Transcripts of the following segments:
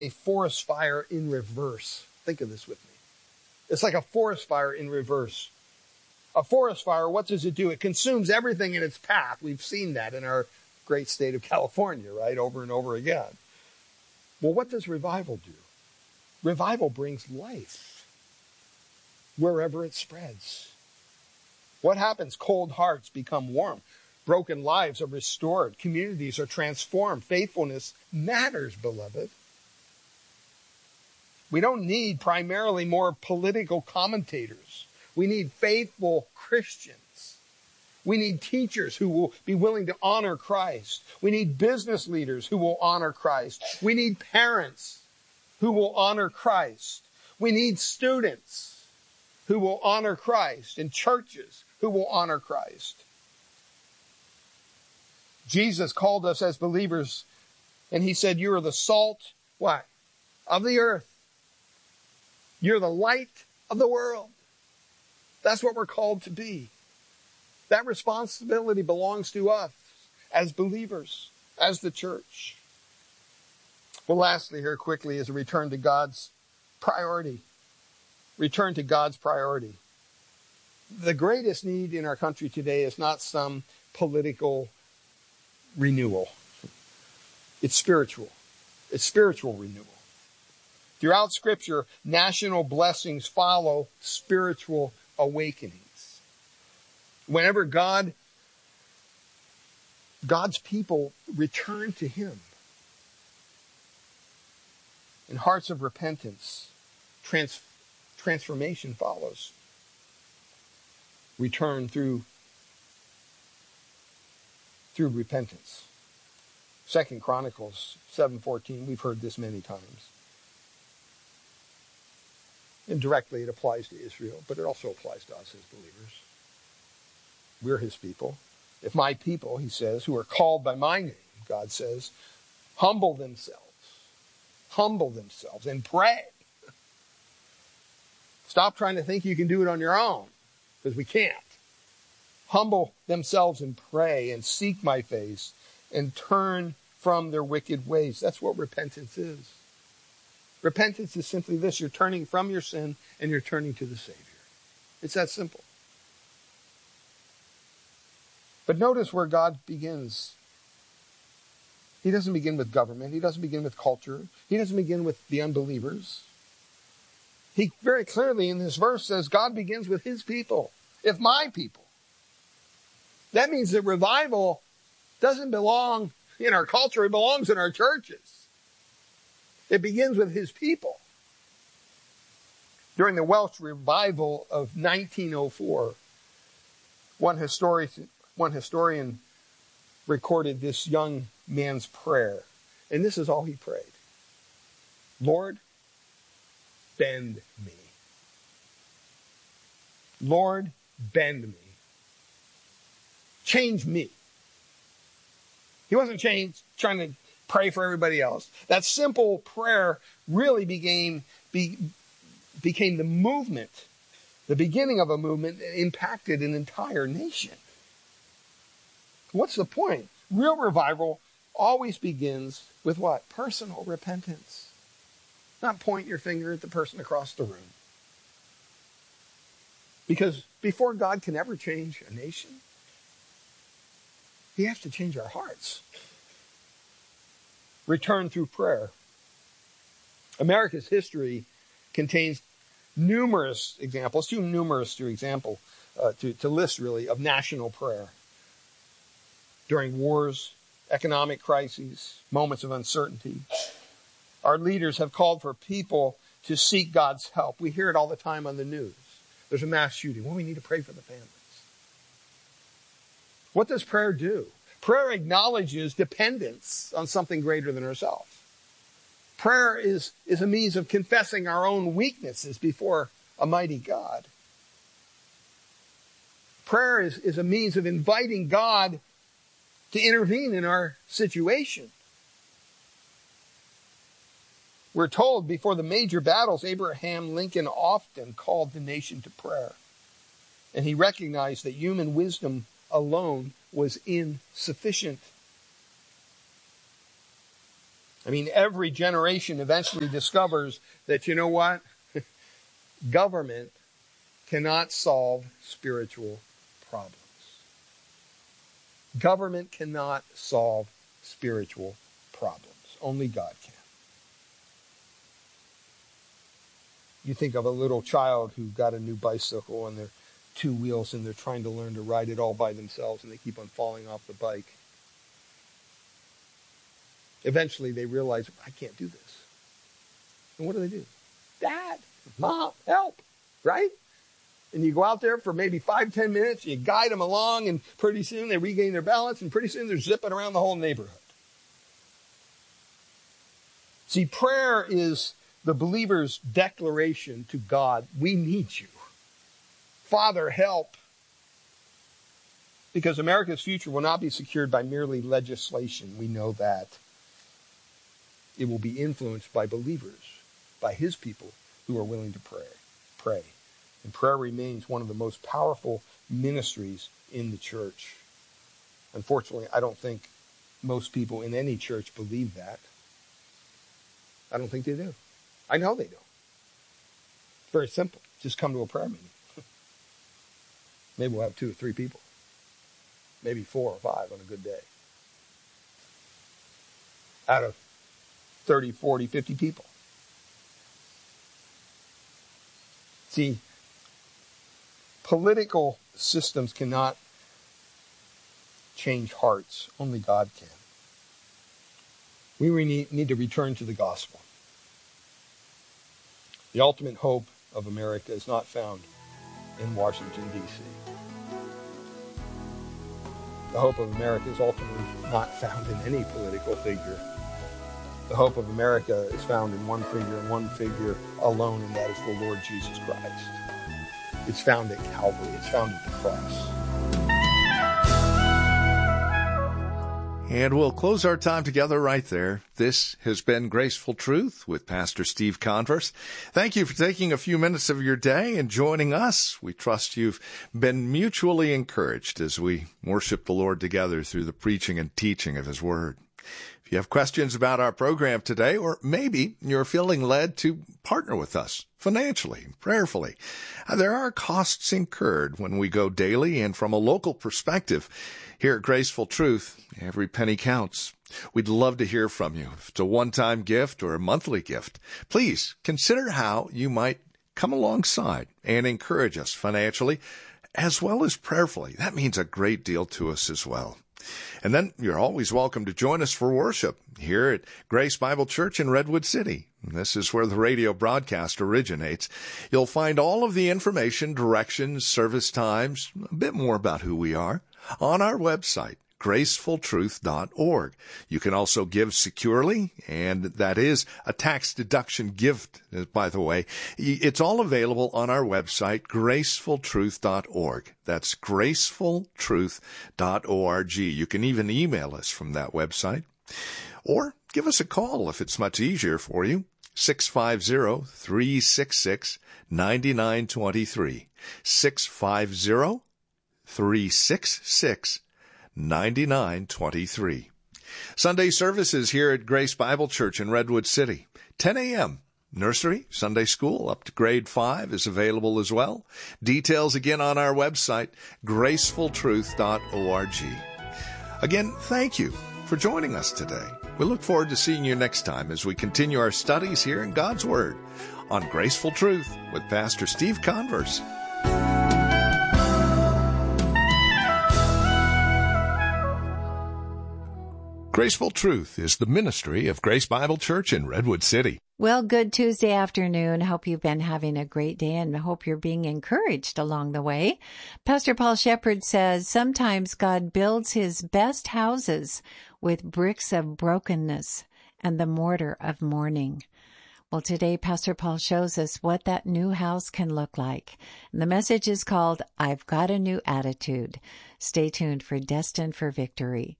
a forest fire in reverse. Think of this with me. It's like a forest fire in reverse. A forest fire, what does it do? It consumes everything in its path. We've seen that in our great state of California, right? Over and over again. Well, what does revival do? Revival brings life wherever it spreads. What happens? Cold hearts become warm. Broken lives are restored. Communities are transformed. Faithfulness matters, beloved. We don't need primarily more political commentators. We need faithful Christians. We need teachers who will be willing to honor Christ. We need business leaders who will honor Christ. We need parents who will honor Christ. We need students who will honor Christ, and churches who will honor Christ. Jesus called us as believers, and he said, you are the salt, what? Of the earth. You're the light of the world. That's what we're called to be. That responsibility belongs to us as believers, as the church. Well, lastly here quickly is a return to God's priority. Return to God's priority. The greatest need in our country today is not some political renewal. It's spiritual. It's spiritual renewal. Throughout Scripture, national blessings follow spiritual awakenings. Whenever God's people return to Him in hearts of repentance, transformation follows. Return through repentance. 2 Chronicles 7:14, we've heard this many times. Indirectly, it applies to Israel, but it also applies to us as believers. We're His people. If my people, He says, who are called by my name, God says, humble themselves and pray. Stop trying to think you can do it on your own, because we can't. Humble themselves and pray and seek my face and turn from their wicked ways. That's what repentance is. Repentance is simply this. You're turning from your sin and you're turning to the Savior. It's that simple. But notice where God begins. He doesn't begin with government. He doesn't begin with culture. He doesn't begin with the unbelievers. He very clearly in this verse says God begins with His people. If my people. That means that revival doesn't belong in our culture. It belongs in our churches. It begins with His people. During the Welsh revival of 1904, one historian recorded this young man's prayer. And this is all he prayed. Lord, bend me. Lord, bend me. Change me. He wasn't trying to pray for everybody else. That simple prayer really became the movement, the beginning of a movement that impacted an entire nation. What's the point? Real revival always begins with what? Personal repentance. Not point your finger at the person across the room. Because before God can ever change a nation, He has to change our hearts. Return through prayer. America's history contains numerous examples, too numerous to list really, of national prayer. During wars, economic crises, moments of uncertainty, our leaders have called for people to seek God's help. We hear it all the time on the news. There's a mass shooting. Well, we need to pray for the families. What does prayer do? Prayer acknowledges dependence on something greater than ourselves. Prayer is a means of confessing our own weaknesses before a mighty God. Prayer is a means of inviting God to intervene in our situation. We're told before the major battles, Abraham Lincoln often called the nation to prayer. And he recognized that human wisdom alone was insufficient. I mean, every generation eventually discovers that, you know what? Government cannot solve spiritual problems. Government cannot solve spiritual problems. Only God can. You think of a little child who got a new bicycle and they're 2 wheels and they're trying to learn to ride it all by themselves and they keep on falling off the bike. Eventually they realize, I can't do this. And what do? Dad, Mom, help, right? And you go out there for maybe 5-10 minutes, you guide them along, and pretty soon they regain their balance, and pretty soon they're zipping around the whole neighborhood. See, prayer is the believer's declaration to God, we need you. Father, help. Because America's future will not be secured by merely legislation. We know that. It will be influenced by believers, by his people who are willing to pray. And prayer remains one of the most powerful ministries in the church. Unfortunately, I don't think most people in any church believe that. I don't think they do. I know they don't. It's very simple. Just come to a prayer meeting. Maybe we'll have 2 or 3 people. Maybe 4 or 5 on a good day. Out of 30, 40, 50 people. See, political systems cannot change hearts. Only God can. We need to return to the gospel. The ultimate hope of America is not found in Washington, D.C. The hope of America is ultimately not found in any political figure. The hope of America is found in one figure and one figure alone, and that is the Lord Jesus Christ. It's found at Calvary. It's found at the cross. And we'll close our time together right there. This has been Graceful Truth with Pastor Steve Converse. Thank you for taking a few minutes of your day and joining us. We trust you've been mutually encouraged as we worship the Lord together through the preaching and teaching of His Word. If you have questions about our program today, or maybe you're feeling led to partner with us financially, prayerfully, there are costs incurred when we go daily, and from a local perspective, here at Graceful Truth, every penny counts. We'd love to hear from you. If it's a one-time gift or a monthly gift, please consider how you might come alongside and encourage us financially as well as prayerfully. That means a great deal to us as well. And then you're always welcome to join us for worship here at Grace Bible Church in Redwood City. This is where the radio broadcast originates. You'll find all of the information, directions, service times, a bit more about who we are on our website, gracefultruth.org. You can also give securely, and that is a tax deduction gift, by the way. It's all available on our website, gracefultruth.org. That's gracefultruth.org. You can even email us from that website. Or give us a call if it's much easier for you. 650-366-9923. 650-366-9923. Sunday services here at Grace Bible Church in Redwood City, 10 a.m. Nursery, Sunday school up to grade 5 is available as well. Details again on our website, gracefultruth.org. Again, thank you for joining us today. We look forward to seeing you next time as we continue our studies here in God's Word on Graceful Truth with Pastor Steve Converse. Graceful Truth is the ministry of Grace Bible Church in Redwood City. Well, good Tuesday afternoon. Hope you've been having a great day and hope you're being encouraged along the way. Pastor Paul Shepherd says sometimes God builds his best houses with bricks of brokenness and the mortar of mourning. Well, today Pastor Paul shows us what that new house can look like. And the message is called, I've Got a New Attitude. Stay tuned for Destined for Victory.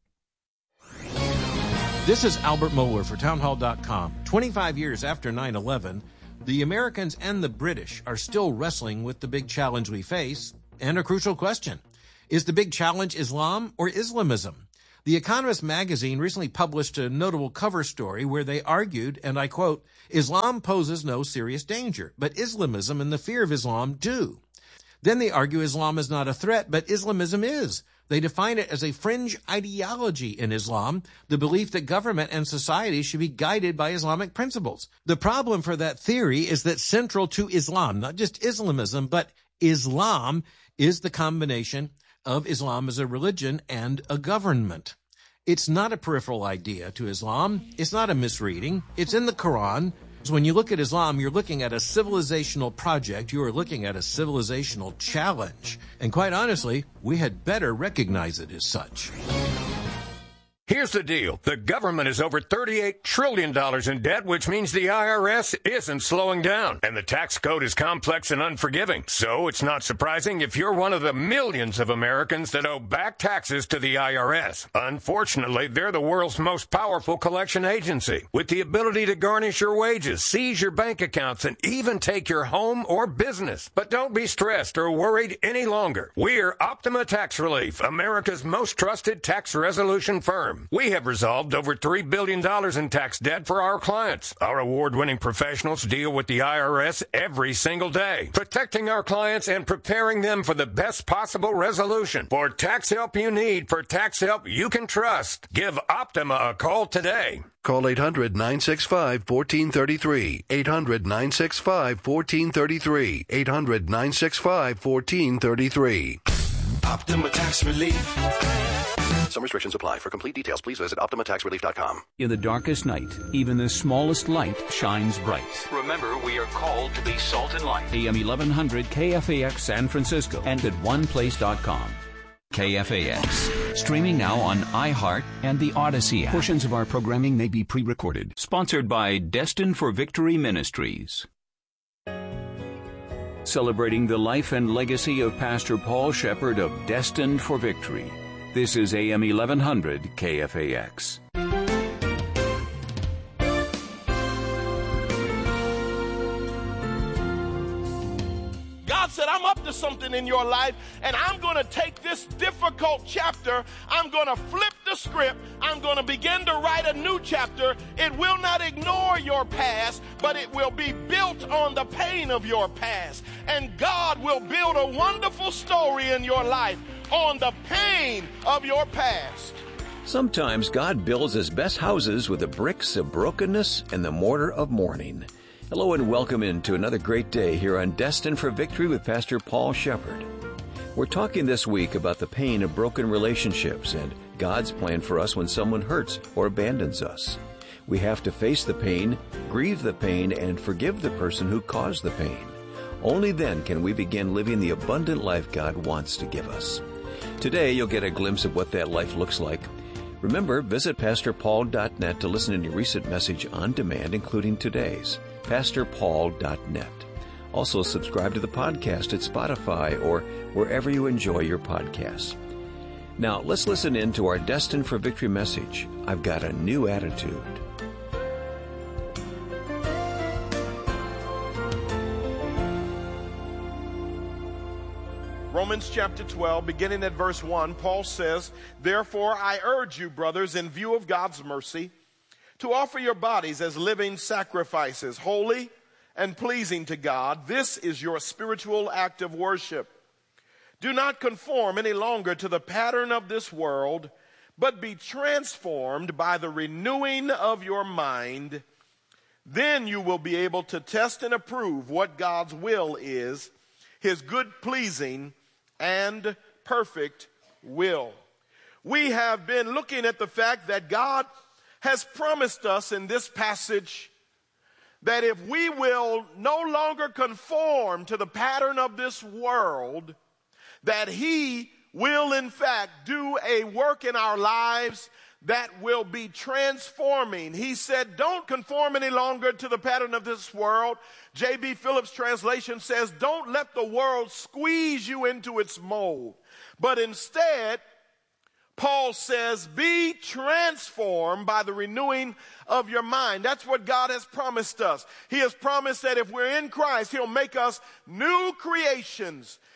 This is Albert Mohler for Townhall.com. 25 years after 9/11, the Americans and the British are still wrestling with the big challenge we face and a crucial question. Is the big challenge Islam or Islamism? The Economist magazine recently published a notable cover story where they argued, and I quote, "Islam poses no serious danger, but Islamism and the fear of Islam do." Then they argue Islam is not a threat, but Islamism is. They define it as a fringe ideology in Islam, the belief that government and society should be guided by Islamic principles. The problem for that theory is that central to Islam, not just Islamism, but Islam, is the combination of Islam as a religion and a government. It's not a peripheral idea to Islam. It's not a misreading. It's in the Quran. So when you look at Islam, you're looking at a civilizational project. You are looking at a civilizational challenge. And quite honestly, we had better recognize it as such. Here's the deal. The government is over $38 trillion in debt, which means the IRS isn't slowing down. And the tax code is complex and unforgiving. So it's not surprising if you're one of the millions of Americans that owe back taxes to the IRS. Unfortunately, they're the world's most powerful collection agency, with the ability to garnish your wages, seize your bank accounts, and even take your home or business. But don't be stressed or worried any longer. We're Optima Tax Relief, America's most trusted tax resolution firm. We have resolved over $3 billion in tax debt for our clients. Our award-winning professionals deal with the IRS every single day, protecting our clients and preparing them for the best possible resolution. For tax help you need, for tax help you can trust, give Optima a call today. Call 800-965-1433. 800-965-1433. 800-965-1433. Optima Tax Relief. Some restrictions apply. For complete details, please visit OptimaTaxRelief.com. In the darkest night, even the smallest light shines bright. Remember, we are called to be salt and light. AM 1100 KFAX San Francisco and at oneplace.com. KFAX. Streaming now on iHeart and the Odyssey app. Portions of our programming may be pre-recorded. Sponsored by Destined for Victory Ministries. Celebrating the life and legacy of Pastor Paul Shepard of Destined for Victory. This is AM 1100 KFAX. God said, I'm up to something in your life, and I'm going to take this difficult chapter, I'm going to flip the script, I'm going to begin to write a new chapter. It will not ignore your past, but it will be built on the pain of your past. And God will build a wonderful story in your life on the pain of your past. Sometimes God builds his best houses with the bricks of brokenness and the mortar of mourning. Hello and welcome into another great day here on Destined for Victory with Pastor Paul Shepard. We're talking this week about the pain of broken relationships and God's plan for us when someone hurts or abandons us. We have to face the pain, grieve the pain, and forgive the person who caused the pain. Only then can we begin living the abundant life God wants to give us. Today, you'll get a glimpse of what that life looks like. Remember, visit PastorPaul.net to listen to any recent message on demand, including today's. PastorPaul.net. Also, subscribe to the podcast at Spotify or wherever you enjoy your podcasts. Now, let's listen in to our Destined for Victory message. I've got a new attitude. Romans chapter 12, beginning at verse 1, Paul says, "Therefore I urge you, brothers, in view of God's mercy, to offer your bodies as living sacrifices, holy and pleasing to God. This is your spiritual act of worship. Do not conform any longer to the pattern of this world, but be transformed by the renewing of your mind. Then you will be able to test and approve what God's will is, his good, pleasing, and perfect will." We have been looking at the fact that God has promised us in this passage that if we will no longer conform to the pattern of this world, that he will in fact do a work in our lives that will be transforming. He said, don't conform any longer to the pattern of this world. J.B. Phillips' translation says, don't let the world squeeze you into its mold. But instead, Paul says, be transformed by the renewing of your mind. That's what God has promised us. He has promised that if we're in Christ, he'll make us new creations.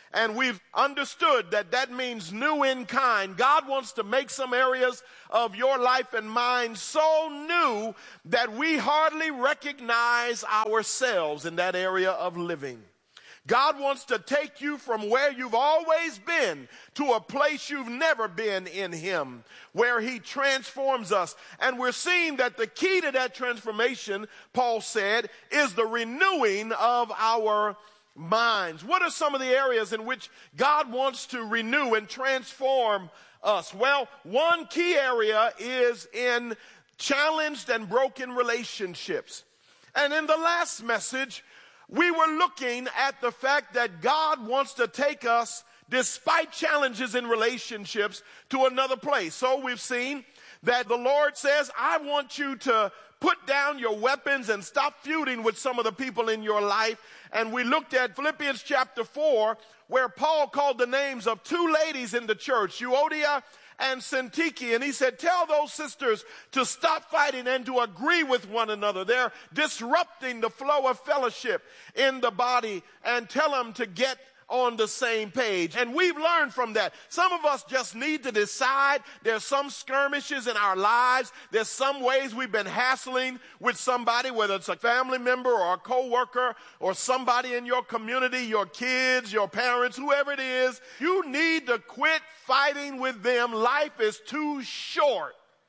And we've understood that that means new in kind. God wants to make some areas of your life and mine so new that we hardly recognize ourselves in that area of living. God wants to take you from where you've always been to a place you've never been in Him, where He transforms us. And we're seeing that the key to that transformation, Paul said, is the renewing of our minds. What are some of the areas in which God wants to renew and transform us? Well, one key area is in challenged and broken relationships. And in the last message, we were looking at the fact that God wants to take us, despite challenges in relationships, to another place. So we've seen that the Lord says, I want you to put down your weapons and stop feuding with some of the people in your life. And we looked at Philippians chapter 4, where Paul called the names of two ladies in the church, Euodia and Syntyche, and he said, tell those sisters to stop fighting and to agree with one another. They're disrupting the flow of fellowship in the body, and tell them to get on the same page. And we've learned from that. Some of us just need to decide. There's some skirmishes in our lives. There's some ways we've been hassling with somebody, whether it's a family member or a coworker or somebody in your community, your kids, your parents, whoever it is. You need to quit fighting with them. Life is too short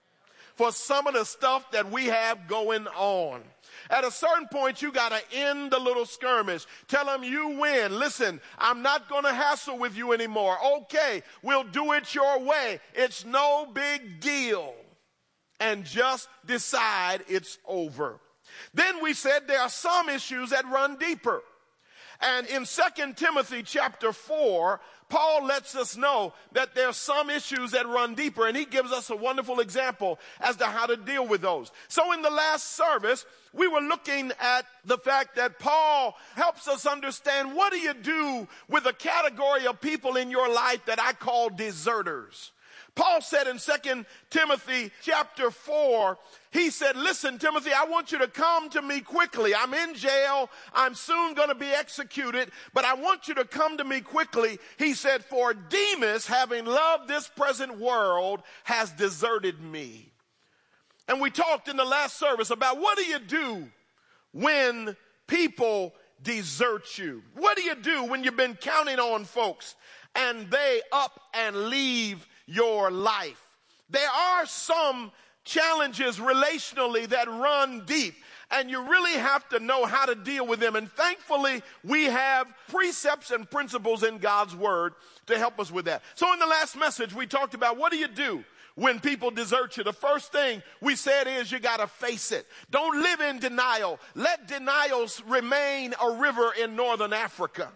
for some of the stuff that we have going on. At a certain point, you got to end the little skirmish. Tell them you win. Listen, I'm not going to hassle with you anymore. Okay, we'll do it your way. It's no big deal. And just decide it's over. Then we said there are some issues that run deeper. And in 2 Timothy chapter 4, Paul lets us know that there are some issues that run deeper, and he gives us a wonderful example as to how to deal with those. So in the last service, we were looking at the fact that Paul helps us understand, what do you do with a category of people in your life that I call deserters? Paul said in 2 Timothy chapter 4, he said, listen, Timothy, I want you to come to me quickly. I'm in jail. I'm soon going to be executed, but I want you to come to me quickly. He said, for Demas, having loved this present world, has deserted me. And we talked in the last service about, what do you do when people desert you? What do you do when you've been counting on folks and they up and leave your life? There are some challenges relationally that run deep, and you really have to know how to deal with them. And thankfully, we have precepts and principles in God's Word to help us with that. So in the last message, we talked about, what do you do when people desert you? The first thing we said is, you got to face it. Don't live in denial. Let denials remain a river in northern Africa.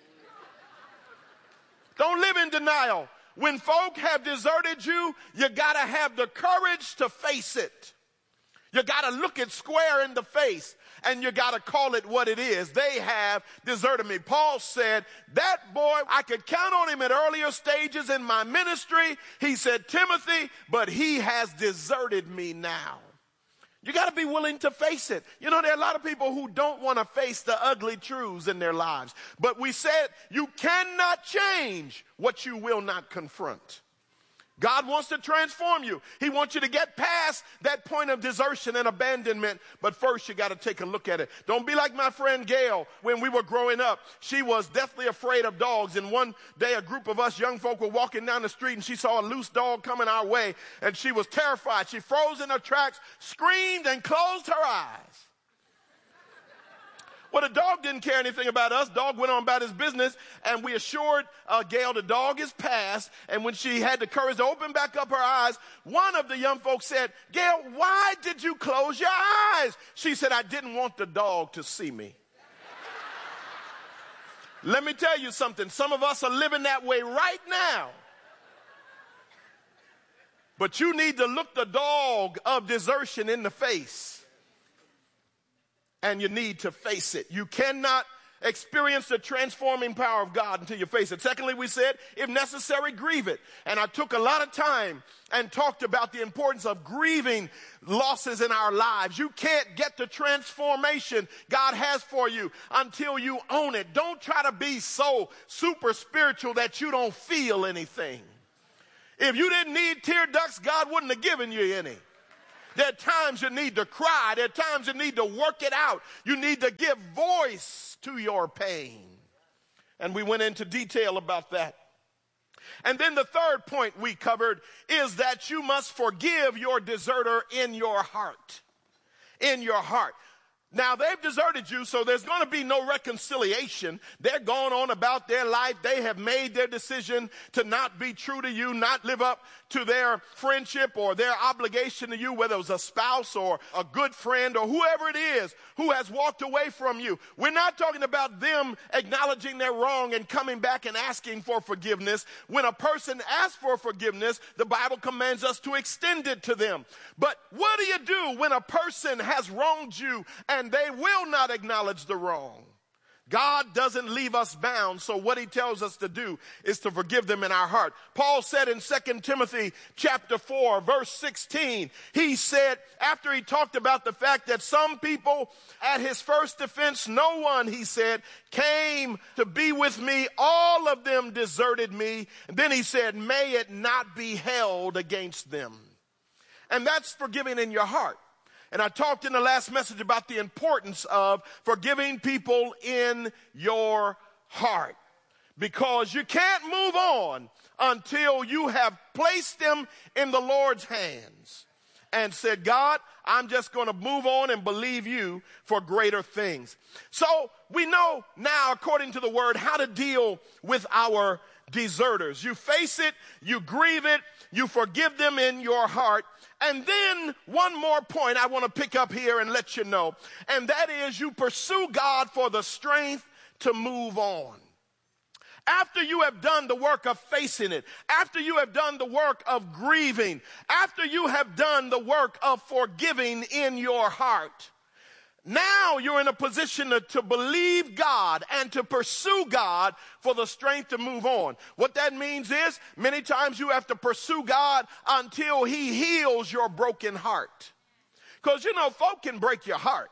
Don't live in denial. When folk have deserted you, you got to have the courage to face it. You got to look it square in the face, and you got to call it what it is. They have deserted me. Paul said, that boy, I could count on him at earlier stages in my ministry. He said, Timothy, but he has deserted me now. You got to be willing to face it. You know, there are a lot of people who don't want to face the ugly truths in their lives. But we said you cannot change what you will not confront. God wants to transform you. He wants you to get past that point of desertion and abandonment. But first, you got to take a look at it. Don't be like my friend Gail. When we were growing up, she was deathly afraid of dogs. And one day, a group of us young folk were walking down the street, and she saw a loose dog coming our way, and she was terrified. She froze in her tracks, screamed, and closed her eyes. Well, the dog didn't care anything about us. Dog went on about his business, and we assured Gail the dog is past. And when she had the courage to open back up her eyes, one of the young folks said, Gail, why did you close your eyes? She said, I didn't want the dog to see me. Let me tell you something. Some of us are living that way right now. But you need to look the dog of desertion in the face. And you need to face it. You cannot experience the transforming power of God until you face it. Secondly, we said, if necessary, grieve it. And I took a lot of time and talked about the importance of grieving losses in our lives. You can't get the transformation God has for you until you own it. Don't try to be so super spiritual that you don't feel anything. If you didn't need tear ducts, God wouldn't have given you any. There are times you need to cry. There are times you need to work it out. You need to give voice to your pain. And we went into detail about that. And then the third point we covered is that you must forgive your deserter in your heart. In your heart. Now, they've deserted you, so there's going to be no reconciliation. They're going on about their life. They have made their decision to not be true to you, not live up to their friendship or their obligation to you, whether it was a spouse or a good friend or whoever it is who has walked away from you. We're not talking about them acknowledging their wrong and coming back and asking for forgiveness. When a person asks for forgiveness, the Bible commands us to extend it to them. But what do you do when a person has wronged you and they will not acknowledge the wrong? God doesn't leave us bound, so what he tells us to do is to forgive them in our heart. Paul said in 2 Timothy chapter 4, verse 16, he said, after he talked about the fact that some people at his first defense, no one, he said, came to be with me. All of them deserted me. And then he said, may it not be held against them. And that's forgiving in your heart. And I talked in the last message about the importance of forgiving people in your heart. Because you can't move on until you have placed them in the Lord's hands and said, God, I'm just going to move on and believe you for greater things. So we know now, according to the word, how to deal with our deserters. You face it, you grieve it, you forgive them in your heart. And then one more point I want to pick up here and let you know, and that is you pursue God for the strength to move on. After you have done the work of facing it, after you have done the work of grieving, after you have done the work of forgiving in your heart, now you're in a position to believe God and to pursue God for the strength to move on. What that means is many times you have to pursue God until he heals your broken heart. Because, you know, folk can break your heart.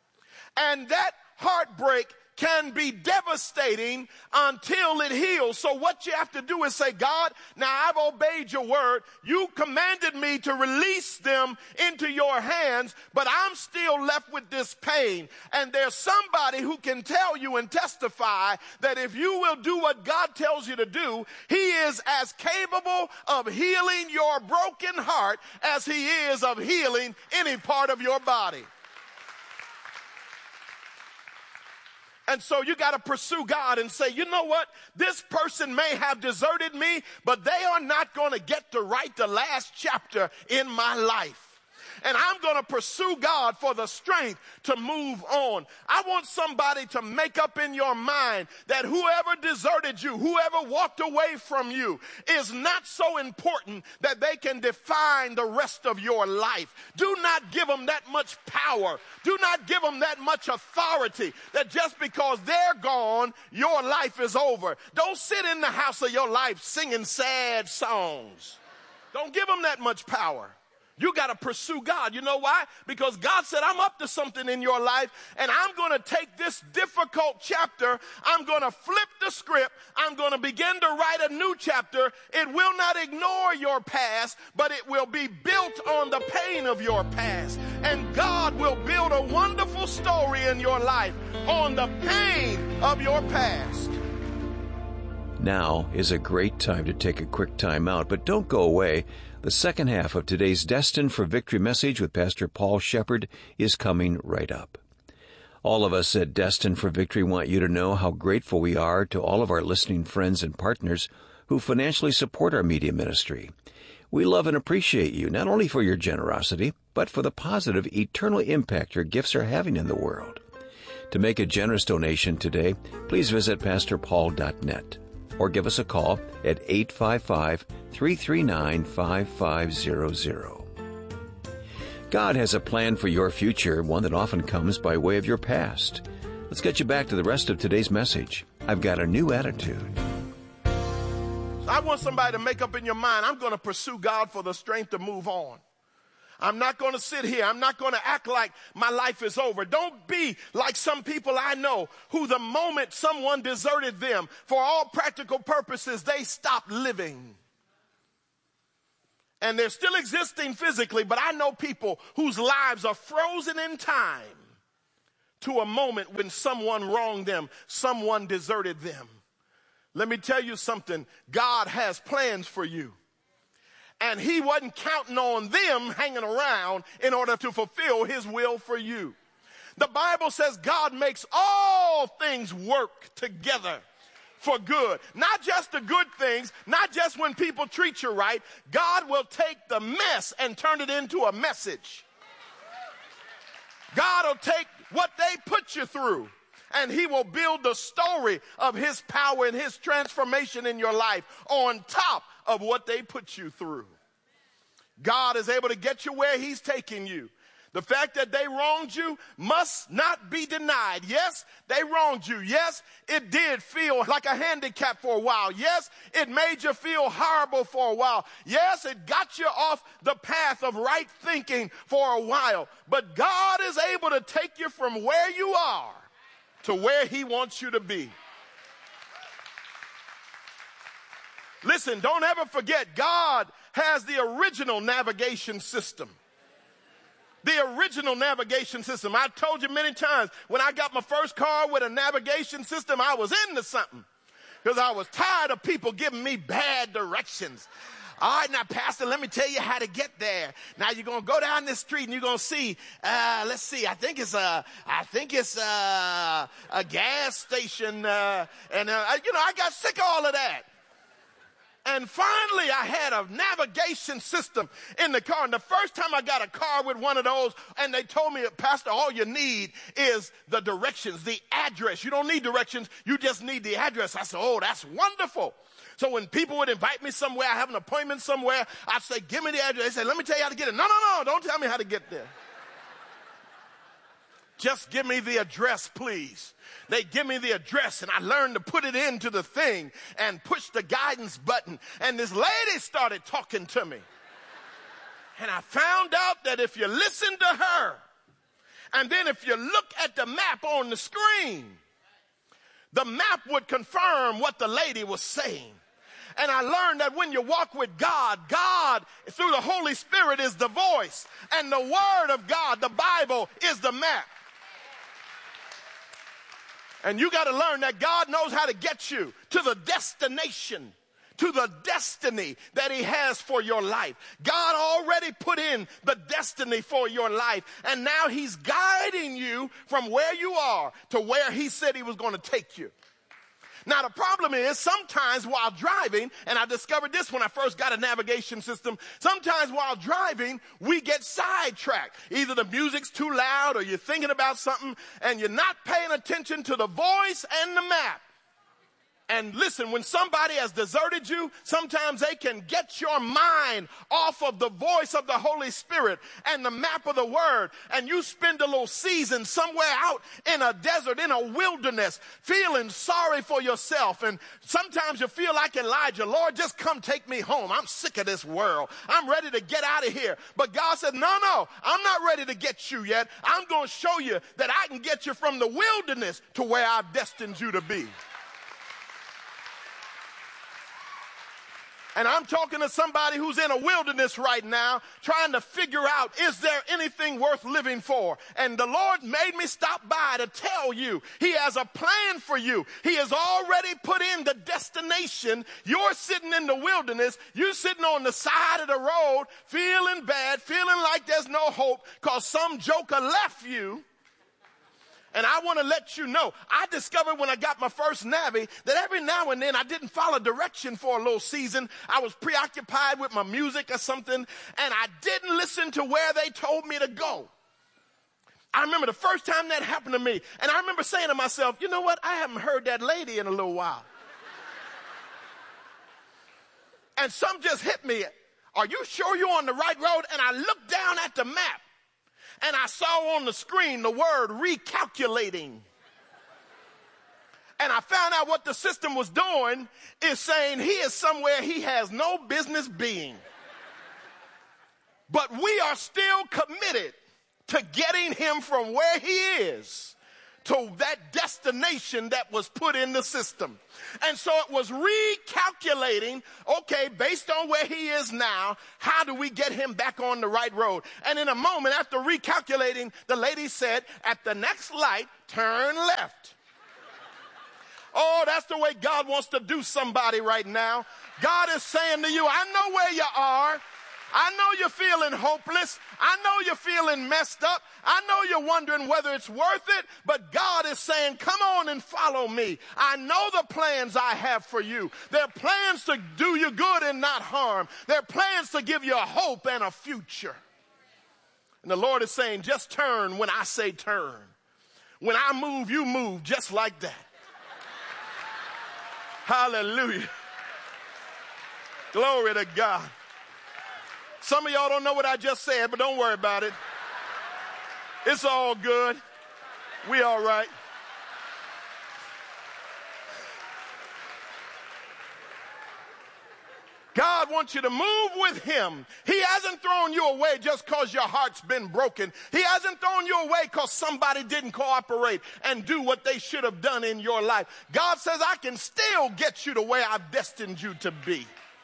And that heartbreak can be devastating until it heals. So what you have to do is say, God, now I've obeyed your word. You commanded me to release them into your hands, but I'm still left with this pain. And there's somebody who can tell you and testify that if you will do what God tells you to do, he is as capable of healing your broken heart as he is of healing any part of your body. And so you got to pursue God and say, you know what? This person may have deserted me, but they are not going to get to write the last chapter in my life. And I'm going to pursue God for the strength to move on. I want somebody to make up in your mind that whoever deserted you, whoever walked away from you, is not so important that they can define the rest of your life. Do not give them that much power. Do not give them that much authority that just because they're gone, your life is over. Don't sit in the house of your life singing sad songs. Don't give them that much power. You got to pursue God. You know why? Because God said, I'm up to something in your life, and I'm going to take this difficult chapter. I'm going to flip the script. I'm going to begin to write a new chapter. It will not ignore your past, but it will be built on the pain of your past. And God will build a wonderful story in your life on the pain of your past. Now is a great time to take a quick time out, but don't go away. The second half of today's Destined for Victory message with Pastor Paul Shepherd is coming right up. All of us at Destined for Victory want you to know how grateful we are to all of our listening friends and partners who financially support our media ministry. We love and appreciate you, not only for your generosity, but for the positive, eternal impact your gifts are having in the world. To make a generous donation today, please visit PastorPaul.net. or give us a call at 855-339-5500. God has a plan for your future, one that often comes by way of your past. Let's get you back to the rest of today's message. I've got a new attitude. I want somebody to make up in your mind, I'm going to pursue God for the strength to move on. I'm not going to sit here. I'm not going to act like my life is over. Don't be like some people I know who the moment someone deserted them, for all practical purposes, they stopped living. And they're still existing physically, but I know people whose lives are frozen in time to a moment when someone wronged them, someone deserted them. Let me tell you something. God has plans for you. And he wasn't counting on them hanging around in order to fulfill his will for you. The Bible says God makes all things work together for good. Not just the good things, not just when people treat you right. God will take the mess and turn it into a message. God will take what they put you through, and he will build the story of his power and his transformation in your life on top of what they put you through. God is able to get you where he's taking you. The fact that they wronged you must not be denied. Yes, they wronged you. Yes, it did feel like a handicap for a while. Yes, it made you feel horrible for a while. Yes, it got you off the path of right thinking for a while. But God is able to take you from where you are to where he wants you to be. Listen, don't ever forget, God has the original navigation system. The original navigation system. I told you many times, when I got my first car with a navigation system, I was into something, because I was tired of people giving me bad directions. All right, now, Pastor, let me tell you how to get there. Now, you're going to go down this street and you're going to see, let's see, I think it's a gas station. I got sick of all of that. And finally, I had a navigation system in the car. And the first time I got a car with one of those, and they told me, Pastor, all you need is the directions, the address. You don't need directions. You just need the address. I said, oh, that's wonderful. So when people would invite me somewhere, I have an appointment somewhere, I'd say, give me the address. They say, let me tell you how to get it. No, don't tell me how to get there. Just give me the address, please. They give me the address, and I learned to put it into the thing and push the guidance button. And this lady started talking to me. And I found out that if you listen to her, and then if you look at the map on the screen, the map would confirm what the lady was saying. And I learned that when you walk with God, God, through the Holy Spirit, is the voice. And the Word of God, the Bible, is the map. And you got to learn that God knows how to get you to the destination, to the destiny that he has for your life. God already put in the destiny for your life. And now he's guiding you from where you are to where he said he was going to take you. Now, the problem is sometimes while driving, and I discovered this when I first got a navigation system, sometimes while driving, we get sidetracked. Either the music's too loud or you're thinking about something and you're not paying attention to the voice and the map. And listen, when somebody has deserted you, sometimes they can get your mind off of the voice of the Holy Spirit and the map of the Word, and you spend a little season somewhere out in a desert, in a wilderness, feeling sorry for yourself. And sometimes you feel like Elijah, Lord, just come take me home. I'm sick of this world. I'm ready to get out of here. But God said, no, I'm not ready to get you yet. I'm going to show you that I can get you from the wilderness to where I've destined you to be. And I'm talking to somebody who's in a wilderness right now, trying to figure out, is there anything worth living for? And the Lord made me stop by to tell you, he has a plan for you. He has already put in the destination. You're sitting in the wilderness. You're sitting on the side of the road, feeling bad, feeling like there's no hope because some joker left you. And I want to let you know, I discovered when I got my first Navi that every now and then I didn't follow direction for a little season. I was preoccupied with my music or something, and I didn't listen to where they told me to go. I remember the first time that happened to me, and I remember saying to myself, you know what? I haven't heard that lady in a little while. And some just hit me. Are you sure you're on the right road? And I looked down at the map. And I saw on the screen the word recalculating. And I found out what the system was doing is saying he is somewhere he has no business being. But we are still committed to getting him from where he is to that destination that was put in the system. And so it was recalculating, okay, based on where he is now, how do we get him back on the right road? And in a moment after recalculating, the lady said, at the next light, turn left. Oh, that's the way God wants to do somebody right now. God is saying to you, I know where you are. I know you're feeling hopeless. I know you're feeling messed up. I know you're wondering whether it's worth it, but God is saying, come on and follow me. I know the plans I have for you. They're plans to do you good and not harm. They're plans to give you a hope and a future. And the Lord is saying, just turn when I say turn. When I move, you move just like that. Hallelujah. Glory to God. Some of y'all don't know what I just said, but don't worry about it. It's all good. We all right. God wants you to move with him. He hasn't thrown you away just because your heart's been broken. He hasn't thrown you away because somebody didn't cooperate and do what they should have done in your life. God says, I can still get you to where I've destined you to be.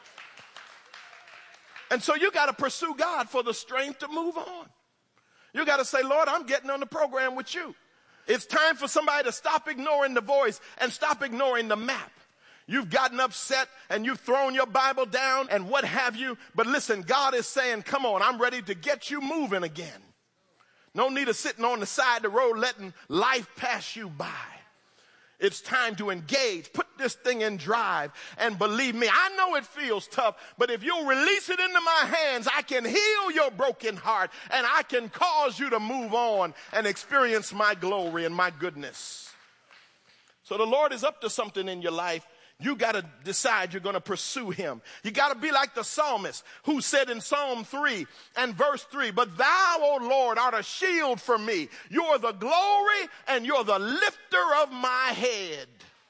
And so you got to pursue God for the strength to move on. You got to say, Lord, I'm getting on the program with you. It's time for somebody to stop ignoring the voice and stop ignoring the map. You've gotten upset and you've thrown your Bible down and what have you. But listen, God is saying, come on, I'm ready to get you moving again. No need of sitting on the side of the road letting life pass you by. It's time to engage. Put this thing in drive. And believe me, I know it feels tough, but if you'll release it into my hands, I can heal your broken heart and I can cause you to move on and experience my glory and my goodness. So the Lord is up to something in your life. You got to decide you're going to pursue him. You got to be like the psalmist who said in Psalm 3 and verse 3, but thou, O Lord, art a shield for me. You're the glory and you're the lifter of my head.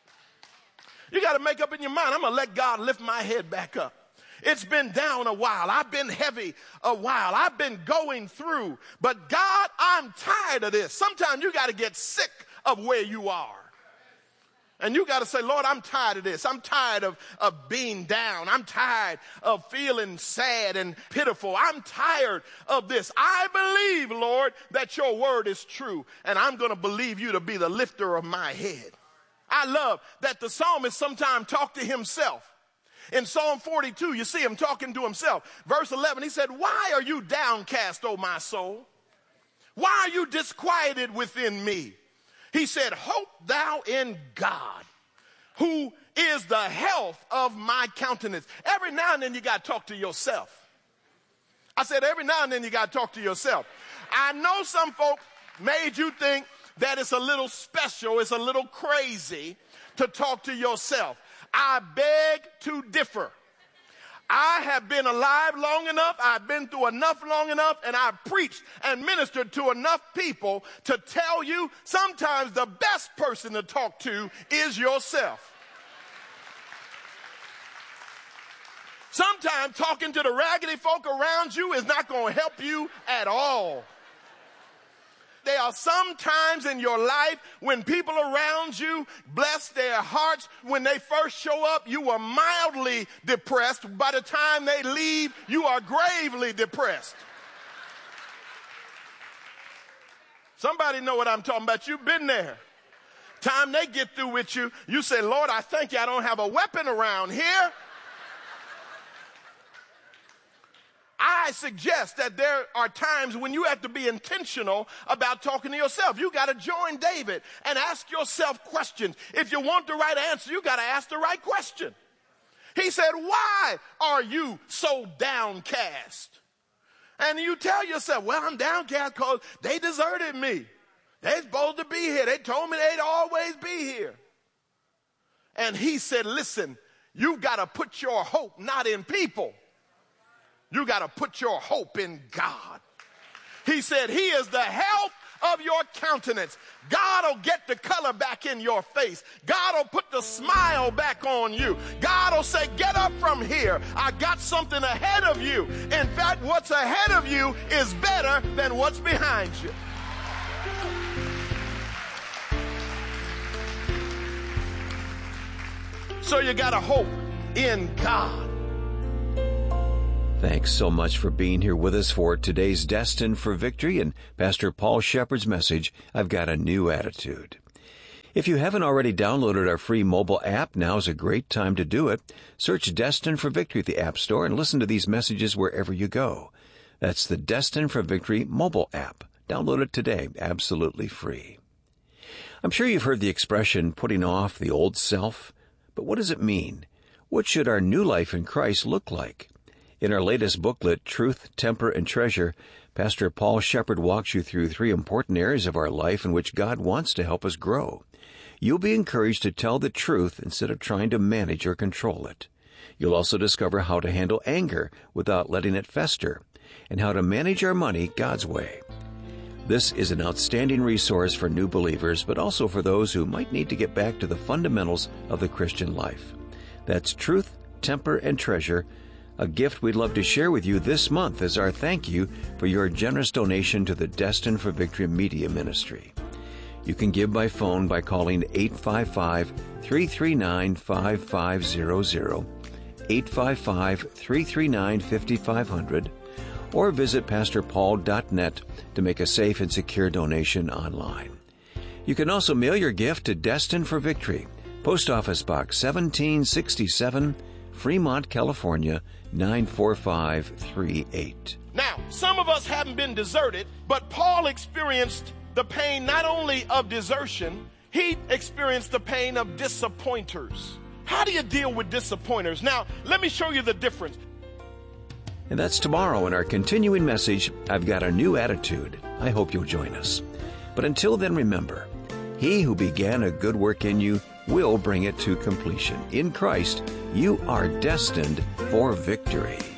You got to make up in your mind, I'm going to let God lift my head back up. It's been down a while. I've been heavy a while. I've been going through. But God, I'm tired of this. Sometimes you got to get sick of where you are. And you got to say, Lord, I'm tired of this. I'm tired of being down. I'm tired of feeling sad and pitiful. I'm tired of this. I believe, Lord, that your word is true. And I'm going to believe you to be the lifter of my head. I love that the psalmist sometimes talked to himself. In Psalm 42, you see him talking to himself. Verse 11, he said, why are you downcast, O my soul? Why are you disquieted within me? He said, hope thou in God, who is the health of my countenance. Every now and then you got to talk to yourself. I said, every now and then you got to talk to yourself. I know some folk made you think that it's a little special, it's a little crazy to talk to yourself. I beg to differ. I have been alive long enough, I've been through enough long enough, and I've preached and ministered to enough people to tell you sometimes the best person to talk to is yourself. Sometimes talking to the raggedy folk around you is not going to help you at all. There are some times in your life when people around you bless their hearts. When they first show up, you are mildly depressed. By the time they leave, you are gravely depressed. Somebody know what I'm talking about. You've been there. Time they get through with you, you say, Lord, I thank you I don't have a weapon around here. I suggest that there are times when you have to be intentional about talking to yourself. You got to join David and ask yourself questions. If you want the right answer, you got to ask the right question. He said, why are you so downcast? And you tell yourself, well, I'm downcast because they deserted me. They're supposed to be here. They told me they'd always be here. And he said, listen, you've got to put your hope not in people. You got to put your hope in God. He said, he is the health of your countenance. God will get the color back in your face. God will put the smile back on you. God will say, get up from here. I got something ahead of you. In fact, what's ahead of you is better than what's behind you. So you got to hope in God. Thanks so much for being here with us for today's Destined for Victory and Pastor Paul Shepard's message, I've Got a New Attitude. If you haven't already downloaded our free mobile app, now's a great time to do it. Search Destined for Victory at the App Store and listen to these messages wherever you go. That's the Destined for Victory mobile app. Download it today, absolutely free. I'm sure you've heard the expression, putting off the old self. But what does it mean? What should our new life in Christ look like? In our latest booklet, Truth, Temper, and Treasure, Pastor Paul Shepard walks you through 3 important areas of our life in which God wants to help us grow. You'll be encouraged to tell the truth instead of trying to manage or control it. You'll also discover how to handle anger without letting it fester, and how to manage our money God's way. This is an outstanding resource for new believers, but also for those who might need to get back to the fundamentals of the Christian life. That's Truth, Temper, and Treasure, a gift we'd love to share with you this month as our thank you for your generous donation to the Destined for Victory Media Ministry. You can give by phone by calling 855-339-5500, 855-339-5500, or visit pastorpaul.net to make a safe and secure donation online. You can also mail your gift to Destined for Victory, Post Office Box 1767, Fremont, California, 94538. Now, some of us haven't been deserted, but Paul experienced the pain not only of desertion, he experienced the pain of disappointers. How do you deal with disappointers? Now, let me show you the difference. And that's tomorrow in our continuing message, I've Got a New Attitude. I hope you'll join us. But until then, remember, he who began a good work in you will bring it to completion. In Christ, you are destined for victory.